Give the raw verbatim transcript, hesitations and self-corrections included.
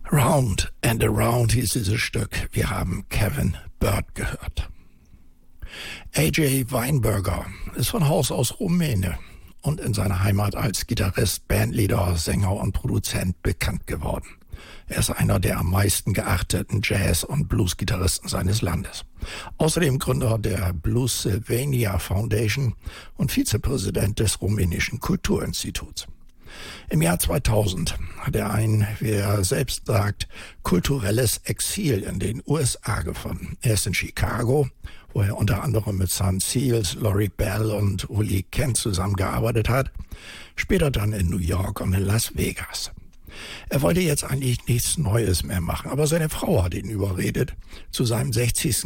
Round and Around hieß dieses Stück. Wir haben Kevin Bird gehört. A J Weinberger ist von Haus aus Rumäne und in seiner Heimat als Gitarrist, Bandleader, Sänger und Produzent bekannt geworden. Er ist einer der am meisten geachteten Jazz- und Blues-Gitarristen seines Landes. Außerdem Gründer der Blues Sylvania Foundation und Vizepräsident des rumänischen Kulturinstituts. Im Jahr zweitausend hat er ein, wie er selbst sagt, kulturelles Exil in den U S A gefunden. Er ist in Chicago, wo er unter anderem mit Son Seals, Laurie Bell und Uli Kent zusammengearbeitet hat. Später dann in New York und in Las Vegas. Er wollte jetzt eigentlich nichts Neues mehr machen, aber seine Frau hat ihn überredet, zu seinem sechzigsten